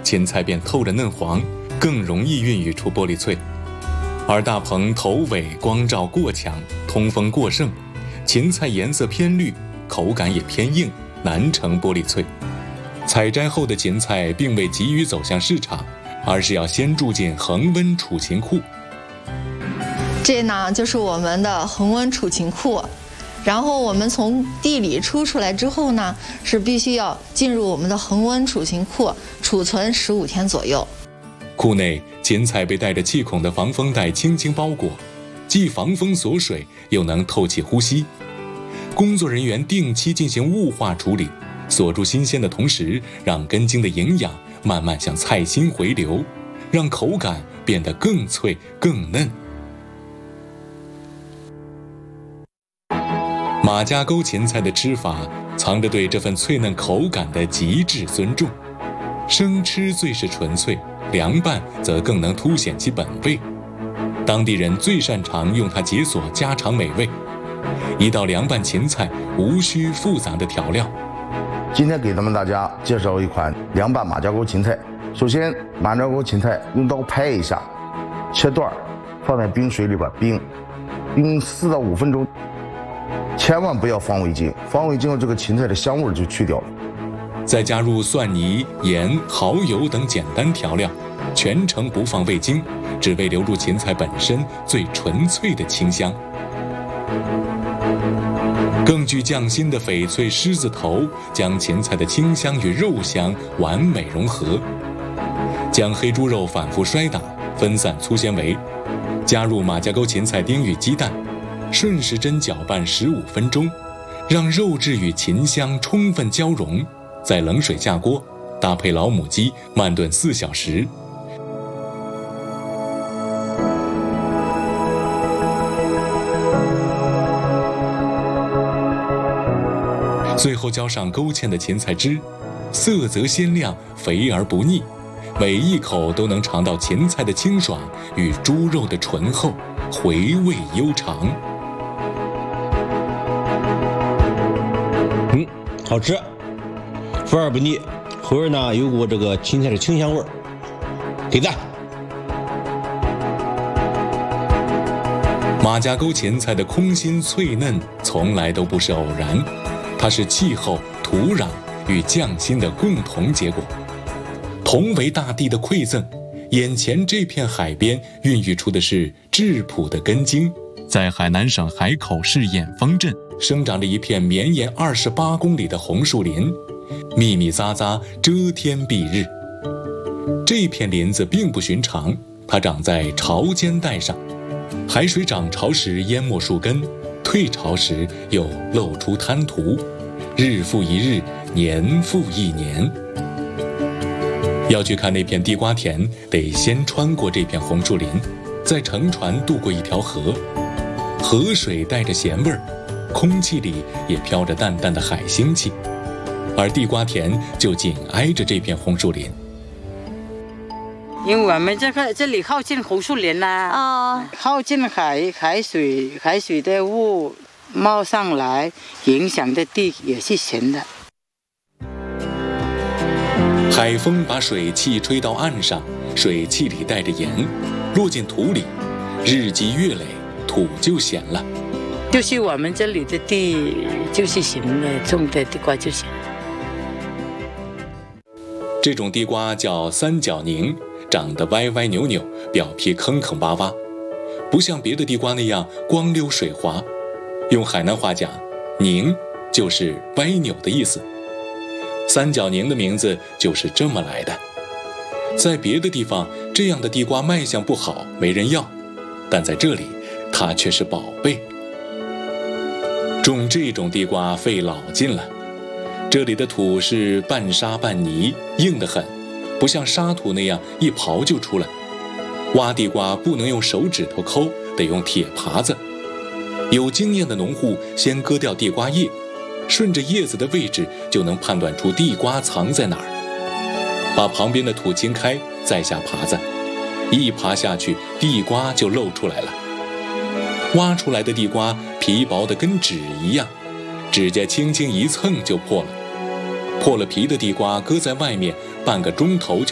芹菜便透着嫩黄，更容易孕育出玻璃脆。而大棚头尾光照过强，通风过剩，芹菜颜色偏绿，口感也偏硬，难成玻璃脆。采摘后的芹菜并未急于走向市场，而是要先住进恒温储芹库。 这呢就是我们的恒温储芹库，然后我们从地里出来之后呢，是必须要进入我们的恒温储芹库，储存15天左右。 库内芹菜被带着气孔的防风袋轻轻包裹，既防风锁水，又能透气呼吸。工作人员定期进行雾化处理，锁住新鲜的同时，让根茎的营养慢慢向菜心回流，让口感变得更脆更嫩。马家沟芹菜的吃法藏着对这份脆嫩口感的极致尊重，生吃最是纯粹，凉拌则更能凸显其本味。当地人最擅长用它解锁家常美味。一道凉拌芹菜无需复杂的调料。 今天给大家介绍一款凉拌马家沟芹菜。首先，马家沟芹菜用刀拍一下，切段，放在冰水里边冰4到5分钟。千万不要放味精，放味精后这个芹菜的香味就去掉了。 再加入蒜泥、盐、蚝油等简单调料，全程不放味精，只为留住芹菜本身最纯粹的清香。更具匠心的翡翠狮子头将芹菜的清香与肉香完美融合。将黑猪肉反复摔打，分散粗纤维，加入马家沟芹菜丁与鸡蛋，顺时针搅拌15分钟，让肉质与芹香充分交融，再冷水下锅，搭配老母鸡慢炖4小时。最后浇上勾芡的芹菜汁，色泽鲜亮，肥而不腻，每一口都能尝到芹菜的清爽与猪肉的醇厚，回味悠长。 好吃，肥而不腻，后边呢有股这个芹菜的清香味儿，给赞。 马家沟芹菜的空心脆嫩从来都不是偶然，它是气候、土壤与匠心的共同结果。同为大地的馈赠，眼前这片海边孕育出的是质朴的根茎。在海南省海口市眼峰镇生长着一片绵延28公里的红树林，密密匝匝，遮天蔽日。这片林子并不寻常，它长在潮间带上，海水涨潮时淹没树根，退潮时又露出滩涂，日复一日，年复一年。要去看那片地瓜田，得先穿过这片红树林，再乘船渡过一条河，河水带着咸味儿，空气里也飘着淡淡的海腥气，而地瓜田就紧挨着这片红树林。 因为我们这里靠近红树林啦，靠近海水的雾冒上来，影响的地也是咸的。 海风把水汽吹到岸上，水汽里带着盐，落进土里，日积月累，土就咸了。 就是我们这里的地就是咸的，种的地瓜就咸。 这种地瓜叫三角宁，长得歪歪扭扭，表皮坑坑洼洼，不像别的地瓜那样光溜水滑。用海南话讲，宁就是歪扭的意思。三角宁的名字就是这么来的。在别的地方，这样的地瓜卖相不好，没人要，但在这里，它却是宝贝。种这种地瓜费老劲了，这里的土是半沙半泥，硬得很，不像沙土那样一刨就出来。挖地瓜不能用手指头抠，得用铁耙子。有经验的农户先割掉地瓜叶，顺着叶子的位置就能判断出地瓜藏在哪儿。把旁边的土清开，再下耙子，一耙下去，地瓜就露出来了。挖出来的地瓜皮薄的跟纸一样，指甲轻轻一蹭就破了。破了皮的地瓜搁在外面半个钟头就